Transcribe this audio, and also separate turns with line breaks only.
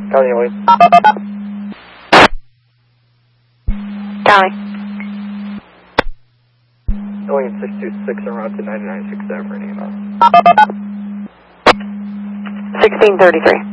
Cali, Elliot.
Cali.
Elliot 626 en route to 996 for an email.
1633.